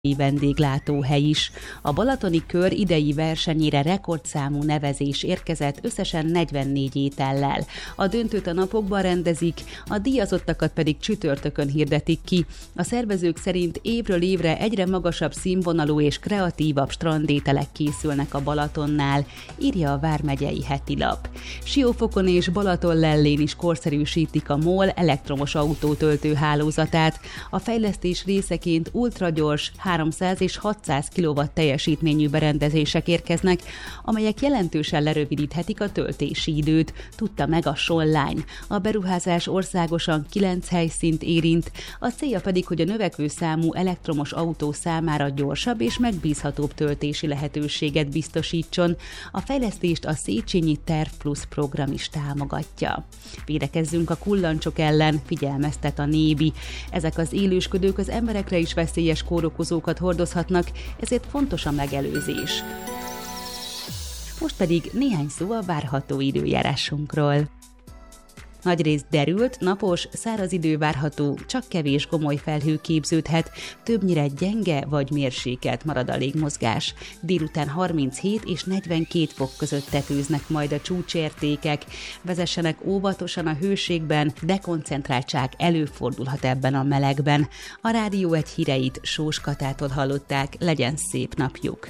vendéglátóhely is. A balatoni kör idei versenyére rekordszámú nevezés érkezett összesen 44 étellel. A döntőt a napokban rendezik, a díjazottakat pedig csütörtökön hirdetik ki. A szervezők szerint évről évre egyre magasabb színvonalú és kreatívabb strandételek készülnek a Balatonnál, írja a Vármegyei Hetilap. Siófokon és Balatonlellén is korszerűsítik a MOL elektromos autótöltő hálózatát. A fejlesztés részeként ultragyors 300 és 600 kW teljesítményű berendezések érkeznek, amelyek jelentősen lerövidíthetik a töltési időt, tudta meg a Sonline. A beruházás országosan 9 helyszínt érint, a célja pedig, hogy a növekvő számú elektromos autó számára gyorsabb és megbízhatóbb töltési lehetőséget biztosítson. A fejlesztést a Széchenyi Terv Plus program is támogatja. Védekezzünk a kullancsok ellen, figyelmeztet a Nébi. Ezek az élősködők az emberekre is veszélyes kórokozókat hordozhatnak, ezért fontos a megelőzés. Most pedig néhány szó a várható időjárásunkról. Nagyrészt derült, napos, száraz idő várható, csak kevés gomoly felhő képződhet, többnyire gyenge vagy mérsékelt marad a légmozgás. Délután 37 és 42 fok között tetőznek majd a csúcsértékek. Vezessenek óvatosan a hőségben, dekoncentráltság előfordulhat ebben a melegben. A Rádió 1 híreit Sós Katától hallották, legyen szép napjuk!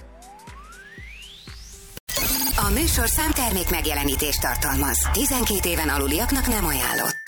A műsor számtermék megjelenítést tartalmaz. 12 éven aluliaknak nem ajánlott.